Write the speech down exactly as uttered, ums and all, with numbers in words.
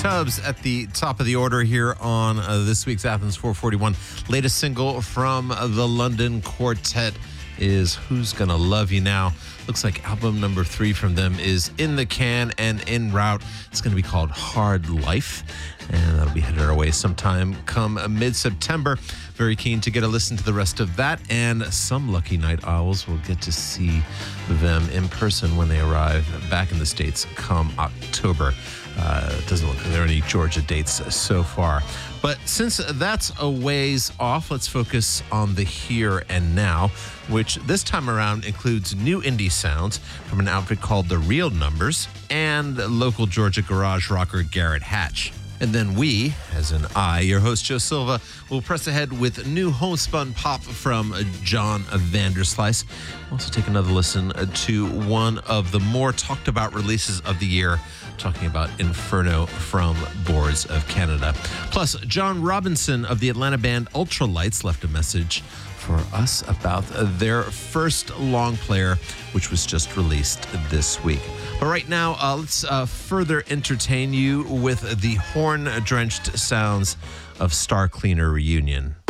Tubbs at the top of the order here on uh, this week's Athens four forty-one. Latest single from the London Quartet is Who's Gonna Love You Now. Looks like album number three from them is in the can and en route. It's going to be called Hard Life, and that'll be headed our way sometime come mid-September. Very keen to get a listen to the rest of that, and some lucky night owls will get to see them in person when they arrive back in the States come October. Uh, it doesn't look like there are any Georgia dates so far. But since that's a ways off, let's focus on the here and now, which this time around includes new indie sounds from an outfit called The Real Numbers and local Georgia garage rocker Garrett Hatch. And then we, as in I, your host Joe Silva, will press ahead with new homespun pop from John Vanderslice. We'll also take another listen to one of the more talked about releases of the year, talking about Inferno from Boards of Canada. Plus, John Robinson of the Atlanta band Ultralights left a message for us about their first long player, which was just released this week. But right now, uh, let's uh, further entertain you with the horn-drenched sounds of Star Cleaner Reunion.